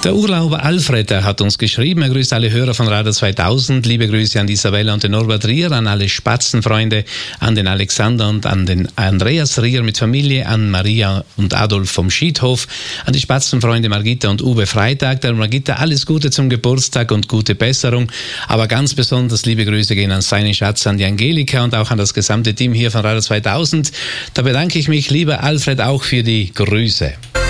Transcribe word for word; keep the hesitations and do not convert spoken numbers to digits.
Der Urlauber Alfred, der hat uns geschrieben, er grüßt alle Hörer von Radio zweitausend, liebe Grüße an Isabella und den Norbert Rier, an alle Spatzenfreunde, an den Alexander und an den Andreas Rier mit Familie, an Maria und Adolf vom Schiedhof, an die Spatzenfreunde Margita und Uwe Freitag. Der Margita alles Gute zum Geburtstag und gute Besserung, aber ganz besonders liebe Grüße gehen an seinen Schatz, an die Angelika und auch an das gesamte Team hier von Radio zweitausend. Da bedanke ich mich, lieber Alfred, auch für die Grüße.